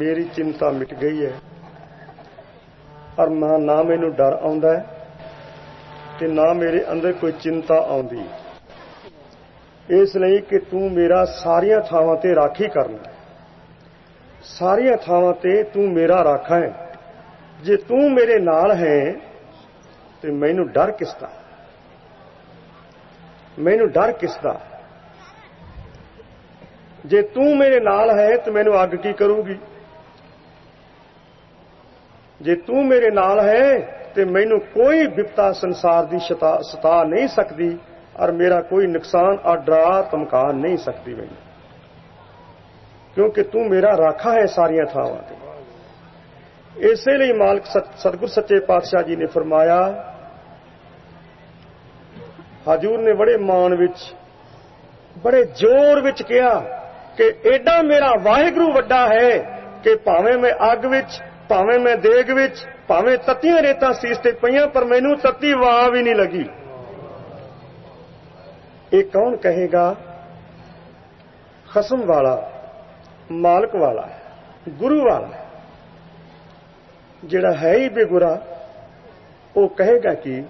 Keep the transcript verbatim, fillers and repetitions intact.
मेरी चिंता मिट गई है और मां ना मैनू डर आउंदा है ते ना मेरे अंदर कोई चिंता आउंदी, इसलिए कि तू मेरा सारिया थावां ते राखी करना है, सारिया थावां ते तू मेरा राखा है। जे तू मेरे नाल है तो मैनू डर किसदा, मैनू डर किसदा। जे तू मेरे नाल है तो मैनू अग की करूगी, जे तू मेरे नाल है तो मैनू कोई विपता संसार की सता सता नहीं सकती और मेरा कोई नुकसान और डरा धमका नहीं सकती मैनू, क्योंकि तू मेरा राखा है सारिया थावां ते। इसलिए मालिक सतगुर सच्चे पातशाह जी ने फरमाया, हजूर ने बड़े मान विच बड़े जोर विच कहा कि एडा मेरा वाहिगुरू वड्डा है कि भावें मैं अग विच, भावें मैं देग विच, भावें तत्तियां रेतां सीस ते पईयां पर मैनू तत्ती वाह भी नहीं लगी। ये कौन कहेगा? खसम वाला, मालिक वाला है, गुरु वाला है। जिहड़ा है ही बेगुरा वो कहेगा कि